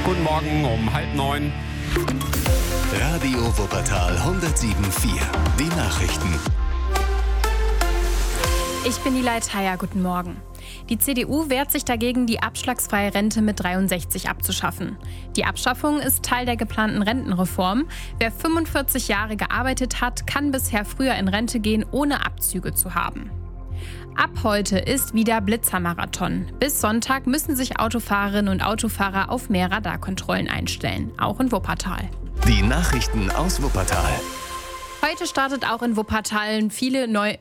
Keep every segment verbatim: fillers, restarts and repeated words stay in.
Guten Morgen um halb neun. Radio Wuppertal hundertsieben Komma vier. Die Nachrichten. Ich bin die Leitaya, guten Morgen. Die C D U wehrt sich dagegen, die abschlagsfreie Rente mit dreiundsechzig abzuschaffen. Die Abschaffung ist Teil der geplanten Rentenreform. Wer fünfundvierzig Jahre gearbeitet hat, kann bisher früher in Rente gehen, ohne Abzüge zu haben. Ab heute ist wieder Blitzermarathon. Bis Sonntag müssen sich Autofahrerinnen und Autofahrer auf mehr Radarkontrollen einstellen, auch in Wuppertal. Die Nachrichten aus Wuppertal. Heute startet auch in Wuppertal viele neue...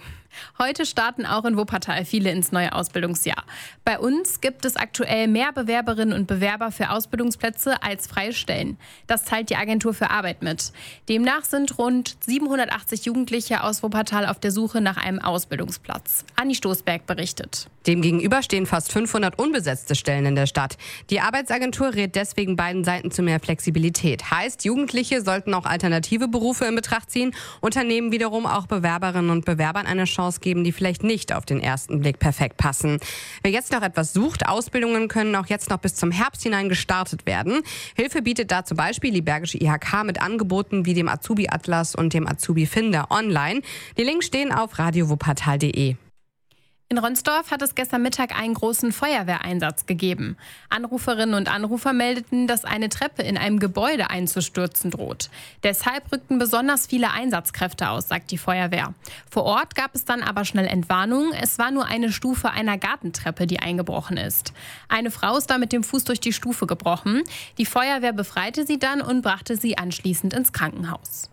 Heute starten auch in Wuppertal viele ins neue Ausbildungsjahr. Bei uns gibt es aktuell mehr Bewerberinnen und Bewerber für Ausbildungsplätze als freie Stellen. Das teilt die Agentur für Arbeit mit. Demnach sind rund siebenhundertachtzig Jugendliche aus Wuppertal auf der Suche nach einem Ausbildungsplatz. Anni Stoßberg berichtet. Demgegenüber stehen fast fünfhundert unbesetzte Stellen in der Stadt. Die Arbeitsagentur rät deswegen beiden Seiten zu mehr Flexibilität. Heißt, Jugendliche sollten auch alternative Berufe in Betracht ziehen, Unternehmen wiederum auch Bewerberinnen und Bewerbern eine Chance geben, die vielleicht nicht auf den ersten Blick perfekt passen. Wer jetzt noch etwas sucht, Ausbildungen können auch jetzt noch bis zum Herbst hinein gestartet werden. Hilfe bietet da zum Beispiel die Bergische I H K mit Angeboten wie dem Azubi-Atlas und dem Azubi-Finder online. Die Links stehen auf radio wuppertal punkt de. In Ronsdorf hat es gestern Mittag einen großen Feuerwehreinsatz gegeben. Anruferinnen und Anrufer meldeten, dass eine Treppe in einem Gebäude einzustürzen droht. Deshalb rückten besonders viele Einsatzkräfte aus, sagt die Feuerwehr. Vor Ort gab es dann aber schnell Entwarnung. Es war nur eine Stufe einer Gartentreppe, die eingebrochen ist. Eine Frau ist da mit dem Fuß durch die Stufe gebrochen. Die Feuerwehr befreite sie dann und brachte sie anschließend ins Krankenhaus.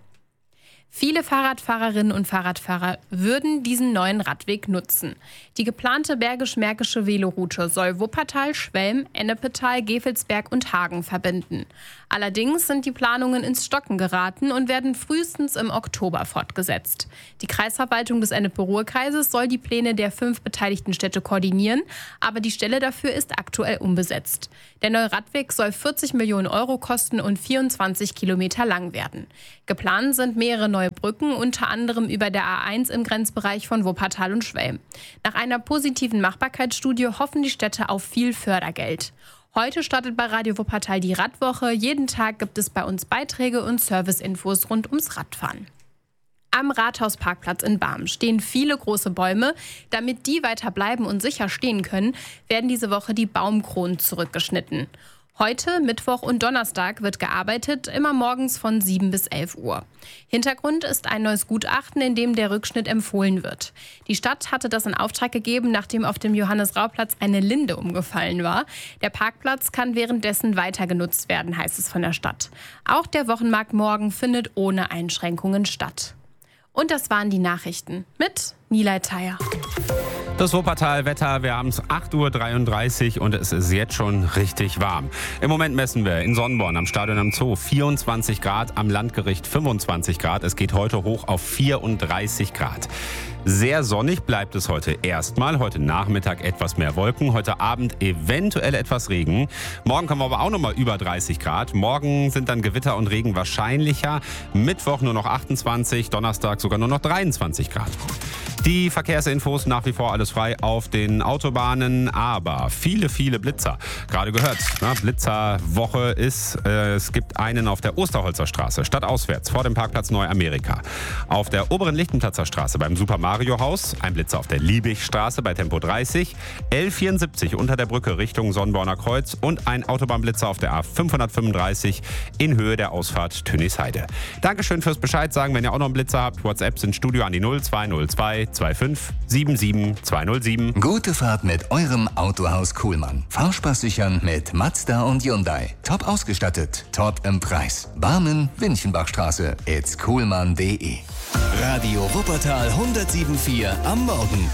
Viele Fahrradfahrerinnen und Fahrradfahrer würden diesen neuen Radweg nutzen. Die geplante Bergisch-Märkische Veloroute soll Wuppertal, Schwelm, Ennepetal, Gevelsberg und Hagen verbinden. Allerdings sind die Planungen ins Stocken geraten und werden frühestens im Oktober fortgesetzt. Die Kreisverwaltung des Ennepe-Ruhr-Kreises soll die Pläne der fünf beteiligten Städte koordinieren, aber die Stelle dafür ist aktuell unbesetzt. Der neue Radweg soll vierzig Millionen Euro kosten und vierundzwanzig Kilometer lang werden. Geplant sind mehrere neue Brücken, unter anderem über der A eins im Grenzbereich von Wuppertal und Schwelm. Nach einer positiven Machbarkeitsstudie hoffen die Städte auf viel Fördergeld. Heute startet bei Radio Wuppertal die Radwoche. Jeden Tag gibt es bei uns Beiträge und Serviceinfos rund ums Radfahren. Am Rathausparkplatz in Barm stehen viele große Bäume. Damit die weiter bleiben und sicher stehen können, werden diese Woche die Baumkronen zurückgeschnitten. Heute, Mittwoch und Donnerstag wird gearbeitet, immer morgens von sieben bis elf Uhr. Hintergrund ist ein neues Gutachten, in dem der Rückschnitt empfohlen wird. Die Stadt hatte das in Auftrag gegeben, nachdem auf dem Johannes-Rau-Platz eine Linde umgefallen war. Der Parkplatz kann währenddessen weiter genutzt werden, heißt es von der Stadt. Auch der Wochenmarkt morgen findet ohne Einschränkungen statt. Und das waren die Nachrichten mit Nilay Thayer. Das Wuppertal-Wetter, wir haben es acht Uhr dreiunddreißig und es ist jetzt schon richtig warm. Im Moment messen wir in Sonnborn am Stadion am Zoo vierundzwanzig Grad, am Landgericht fünfundzwanzig Grad. Es geht heute hoch auf vierunddreißig Grad. Sehr sonnig bleibt es heute erstmal. Heute Nachmittag etwas mehr Wolken, heute Abend eventuell etwas Regen. Morgen kommen wir aber auch nochmal über dreißig Grad. Morgen sind dann Gewitter und Regen wahrscheinlicher. Mittwoch nur noch achtundzwanzig, Donnerstag sogar nur noch dreiundzwanzig Grad. Die Verkehrsinfos nach wie vor alles frei auf den Autobahnen, aber viele, viele Blitzer. Gerade gehört, na, Blitzerwoche ist, äh, es gibt einen auf der Osterholzer Straße, stadtauswärts vor dem Parkplatz Neuamerika. Auf der oberen Lichtenplatzer Straße beim Super Mario Haus, ein Blitzer auf der Liebigstraße bei Tempo dreißig, L vierundsiebzig unter der Brücke Richtung Sonnborner Kreuz und ein Autobahnblitzer auf der A fünfhundertfünfunddreißig in Höhe der Ausfahrt Tönnisheide. Dankeschön fürs Bescheid sagen, wenn ihr auch noch einen Blitzer habt. WhatsApp ins Studio an die null zwei null zwei zwei fünf sieben sieben zwei null sieben. Gute Fahrt mit eurem Autohaus Kuhlmann. Fahrspaß sichern mit Mazda und Hyundai. Top ausgestattet, top im Preis. Barmen, Winchenbachstraße, it's kuhlmann punkt de. Radio Wuppertal hundertsieben Komma vier am Morgen.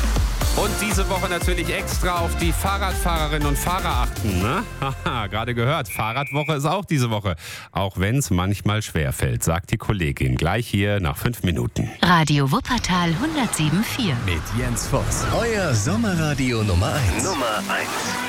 Und diese Woche natürlich extra auf die Fahrradfahrerinnen und Fahrer achten. Ne? Haha, gerade gehört, Fahrradwoche ist auch diese Woche. Auch wenn es manchmal schwerfällt, sagt die Kollegin. Gleich hier nach fünf Minuten. Radio Wuppertal hundertsieben Komma vier. Mit Jens Voss. Euer Sommerradio Nummer eins. Nummer eins.